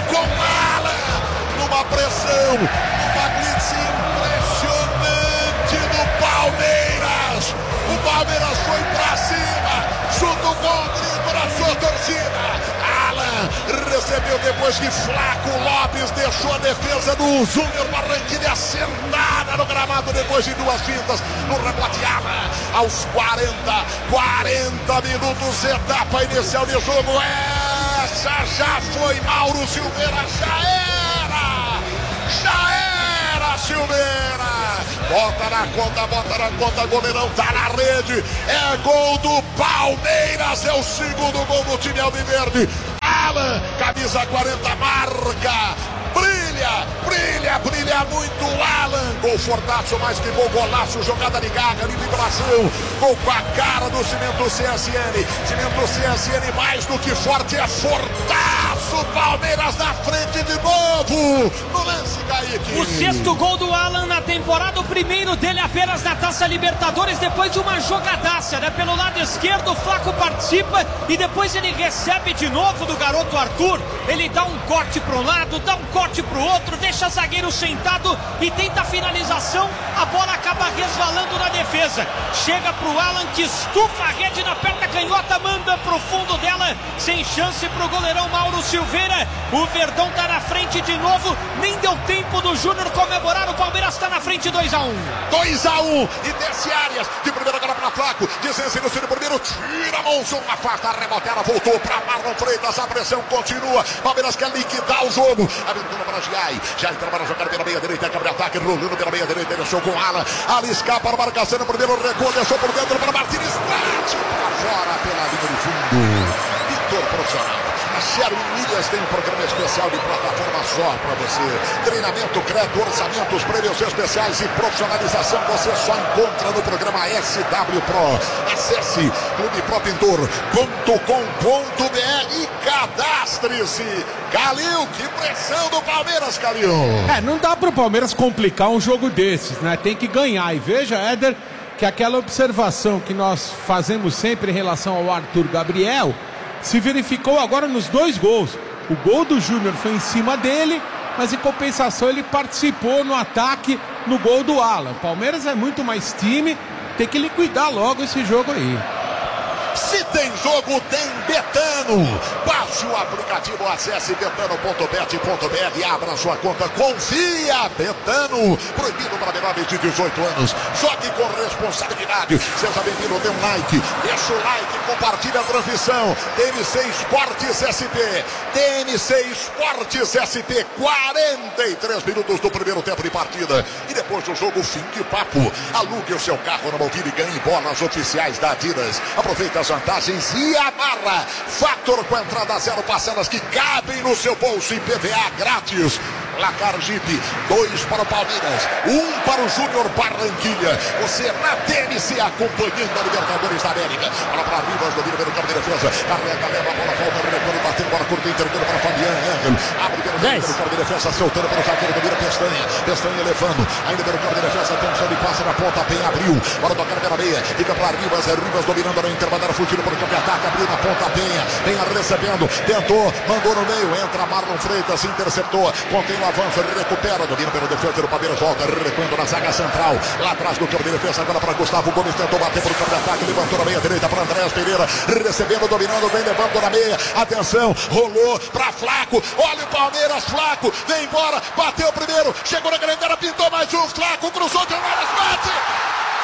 com Alan, numa pressão, uma blitz impressionante do Palmeiras. O Palmeiras foi pra cima, chutou com o grito da sua torcida. Alan recebeu depois que Flaco Lopes deixou a defesa do Júnior Barranquilla sentada no gramado depois de duas fintas no rebote. Alan, aos 40 minutos, etapa inicial de jogo. Essa já foi Mauro Silveira, já era Silveira. Bota na conta, goleirão tá na rede. É gol do Palmeiras, é o segundo gol do time alviverde. Alan, camisa 40, marca. Brilha muito Alan. Gol fortaço, mais que gol, golaço, jogada de garra, de vibração. Gol com a cara do Cimento CSN. Cimento CSN, mais do que forte, é fortaço. Palmeiras na frente de novo. No lance, Kaique. O sexto gol do Alan na temporada, o primeiro dele apenas na Taça Libertadores, depois de uma jogadaça, né? Pelo lado esquerdo, o Flaco participa e depois ele recebe de novo do garoto Arthur. Ele dá um corte para um lado, dá um corte para o outro, deixa o zagueiro sentado e tenta a finalização. A bola acaba resvalando na defesa. Chega para o Alan, que estufa a rede na perna canhota, manda para o fundo dela, sem chance para o goleirão Mauro Silveira. O Verdão tá na frente de novo, nem deu tempo do Júnior comemorar. O Palmeiras está na frente 2-1. 2-1 e desce Arias, de primeira agora para Flaco, dizendo no primeiro, tira a mão, uma afasta, a reboteira voltou para Marlon Freitas, a pressão continua. Palmeiras quer liquidar o jogo. Abertura para Giai, já entra para jogar pela meia direita, quebra ataque, rolando pela meia direita, deixou com Alan. Ali escapa a marcação no primeiro recuo, deixou por dentro para Martínez, bate para fora pela linha de fundo. Vitor profissional. A Sherwin Williams tem um programa especial de plataforma só para você. Treinamento, crédito, orçamentos, prêmios especiais e profissionalização você só encontra no programa SW Pro. Acesse clubepropintor.com.br e cadastre-se. Calil, que pressão do Palmeiras, Calil. Não dá pro Palmeiras complicar um jogo desses, né? Tem que ganhar. E veja, Éder, que aquela observação que nós fazemos sempre em relação ao Arthur Gabriel se verificou agora nos dois gols. O gol do Júnior foi em cima dele, mas em compensação ele participou no ataque no gol do Alan. O Palmeiras é muito mais time, tem que liquidar logo esse jogo aí. Se tem jogo, tem Betano. Baixe o aplicativo, acesse betano.bet.br e abra sua conta. Confia, Betano. Proibido para menores de 18 anos. Jogue com responsabilidade. Seja bem-vindo, dê um like. Deixa o like, compartilha a transmissão. TNC Esportes SP. TNC Esportes SP. 43 minutos do primeiro tempo de partida. E depois do jogo, fim de papo. Alugue o seu carro na Mobile e ganhe bolas oficiais da Adidas. Aproveita as vantagens e amarra. Factor com entrada zero, parcelas que cabem no seu bolso e PVA grátis. Placar Jeep, 2 para o Palmeiras, 1 para o Júnior Barranquilla. Você na TNC acompanhando a Libertadores da América. Bola para Rivas, domina pelo campo de defesa. Carrega, leva a bola, volta, recuando, batendo, bola curta, entregando para Fabiano. Abre pelo campo de defesa, soltando para o zagueiro, domina Pestanha levando. Ainda pelo campo de defesa, atenção de passe na ponta, Penha abriu. Bola tocando pela meia, fica para Rivas, Rivas dominando no intervalo, fugindo para o campo de ataque, abriu na ponta, Penha recebendo, tentou, mandou no meio, entra Marlon Freitas, interceptou, contém o avanço, recupera, domina pelo defesa do Palmeiras, volta, recuando na zaga central, lá atrás do campo de defesa, agora para Gustavo Gomes, tentou bater para o campo de ataque, levantou na meia direita para Andréas Pereira, recebendo, dominando, vem levando na meia, atenção, rolou para Flaco, olha o Palmeiras, Flaco, vem embora, bateu primeiro, chegou na grande área, pintou mais um, Flaco, cruzou